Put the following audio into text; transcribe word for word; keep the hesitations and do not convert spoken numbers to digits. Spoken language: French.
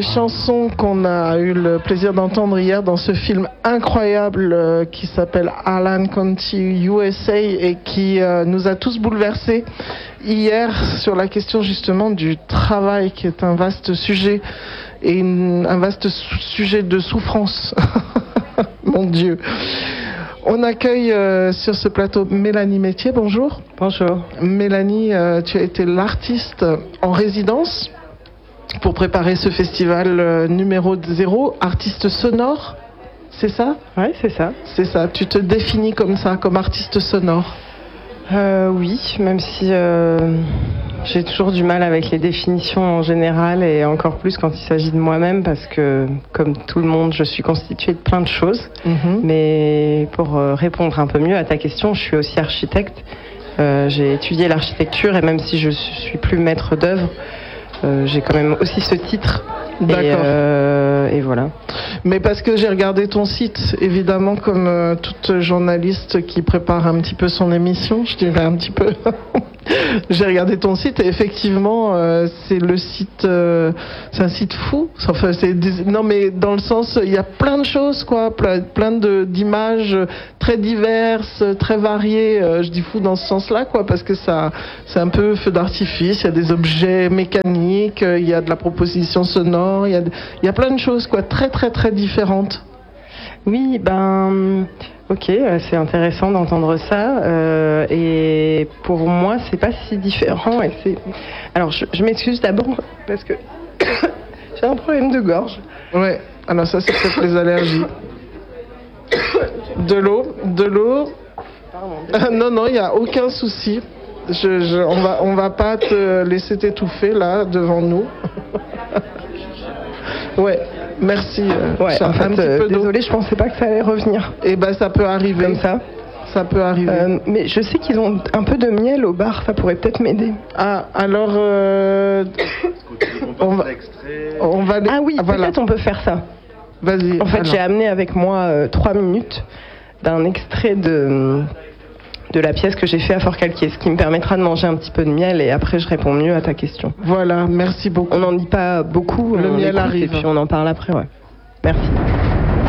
chansons qu'on a eu le plaisir d'entendre hier dans ce film incroyable euh, qui s'appelle Allen County U S A et qui euh, nous a tous bouleversés hier sur la question justement du travail, qui est un vaste sujet et une, un vaste sou- sujet de souffrance. Mon Dieu. On accueille euh, sur ce plateau Mélanie Métier. Bonjour. Bonjour. Mélanie, euh, tu as été l'artiste en résidence pour préparer ce festival euh, numéro zéro, artiste sonore, c'est ça ? Oui, c'est ça. C'est ça, tu te définis comme ça, comme artiste sonore ? euh, Oui, même si euh, j'ai toujours du mal avec les définitions en général et encore plus quand il s'agit de moi-même parce que, comme tout le monde, je suis constituée de plein de choses. Mm-hmm. Mais pour euh, répondre un peu mieux à ta question, je suis aussi architecte. Euh, j'ai étudié l'architecture et même si je suis plus maître d'œuvre, euh, j'ai quand même aussi ce titre. D'accord. Et, euh, et voilà. Mais parce que j'ai regardé ton site, évidemment, comme euh, toute journaliste qui prépare un petit peu son émission, je dirais un petit peu. J'ai regardé ton site et effectivement, euh, c'est le site, euh, c'est un site fou. Enfin, c'est des, non, mais dans le sens, il y a plein de choses, quoi, plein, plein de d'images très diverses, très variées. Euh, je dis fou dans ce sens-là, quoi, parce que ça, c'est un peu feu d'artifice. Il y a des objets mécaniques, euh, il y a de la proposition sonore, il y a, il y a plein de choses, quoi, très, très, très différentes. Oui, ben. Ok, c'est intéressant d'entendre ça. Euh, et pour moi, c'est pas si différent. Et c'est... Alors, je, je m'excuse d'abord parce que j'ai un problème de gorge. Ouais. Alors ça, c'est peut-être les allergies. De l'eau, de l'eau. Pardon. Non, non, il y a aucun souci. Je, je, on va, on va pas te laisser t'étouffer là devant nous. Ouais. Merci. Ouais, en fait, euh, désolée, je pensais pas que ça allait revenir. Eh ben, ça peut arriver. Comme ça. Ça peut arriver. Euh, mais je sais qu'ils ont un peu de miel au bar, ça pourrait peut-être m'aider. Ah, alors, euh, on va, on va. Ah oui, ah, voilà. Peut-être on peut faire ça. Vas-y. En fait, alors. J'ai amené avec moi euh, trois minutes d'un extrait de de la pièce que j'ai fait à Fort-Calquier, ce qui me permettra de manger un petit peu de miel et après je réponds mieux à ta question. Voilà, merci beaucoup. On n'en dit pas beaucoup, le miel arrive. Et puis on en parle après, ouais. Merci.